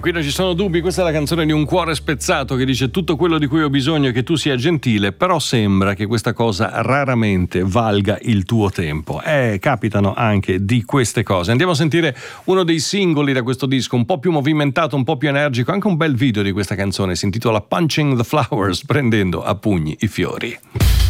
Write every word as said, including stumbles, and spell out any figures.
qui non ci sono dubbi, questa è la canzone di un cuore spezzato che dice: tutto quello di cui ho bisogno è che tu sia gentile, però sembra che questa cosa raramente valga il tuo tempo. Eh, capitano anche di queste cose. Andiamo a sentire uno dei singoli da questo disco, un po' più movimentato, un po' più energico, anche un bel video di questa canzone, si intitola Punching the Flowers, prendendo a pugni i fiori.